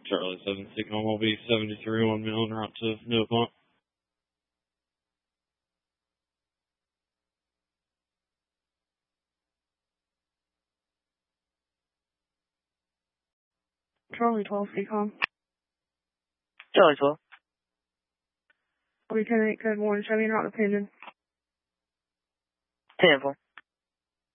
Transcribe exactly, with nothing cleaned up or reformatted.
Charlie seven Seacom will be seventy-three, one mile en route to Mill Pond. Charlie twelve Seacom. Charlie twelve. Lieutenant, code one, show me not dependent. ten four.